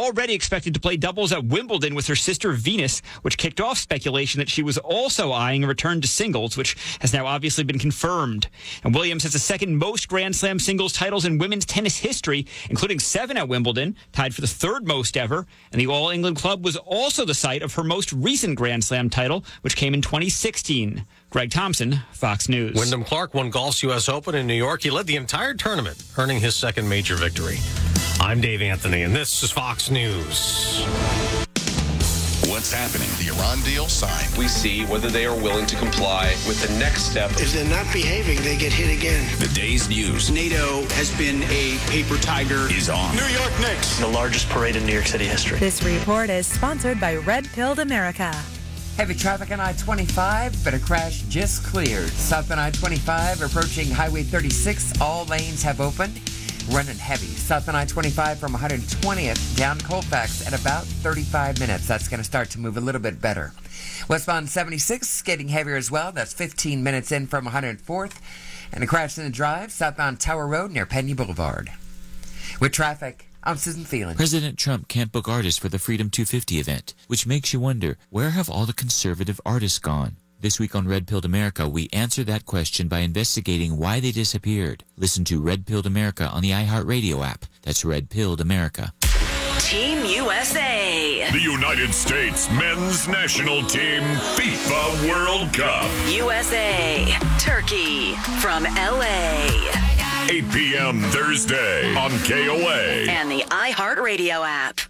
already expected to play doubles at Wimbledon with her sister Venus, which kicked off speculation that she was also eyeing a return to singles, which has now obviously been confirmed. And Williams has the second most Grand Slam singles titles in women's tennis history, including 7 at Wimbledon, tied for the third most ever. And the All England Club was also the site of her most recent Grand Slam title, which came in 2016. Greg Thompson, Fox News. Wyndham Clark won golf's U.S. Open in New York. He led the entire tournament, earning his second major victory. I'm Dave Anthony, and this is Fox News. What's happening? The Iran deal signed. We see whether they are willing to comply with the next step. If they're not behaving, they get hit again. The day's news. NATO has been a paper tiger. Is on. New York Knicks. The largest parade in New York City history. This report is sponsored by Red Pilled America. Heavy traffic on I-25, but a crash just cleared. Southbound I-25 approaching Highway 36. All lanes have opened. Running heavy. Southbound I-25 from 120th down Colfax at about 35 minutes. That's going to start to move a little bit better. Westbound 76 getting heavier as well. That's 15 minutes in from 104th. And a crash in the drive. Southbound Tower Road near Penny Boulevard. With traffic, I'm Susan Phelan. President Trump can't book artists for the Freedom 250 event, which makes you wonder, where have all the conservative artists gone? This week on Red Pilled America, we answer that question by investigating why they disappeared. Listen to Red Pilled America on the iHeartRadio app. That's Red Pilled America. Team USA. The United States men's national team FIFA World Cup. USA. Turkey from LA. 8 p.m. Thursday on KOA. And the iHeartRadio app.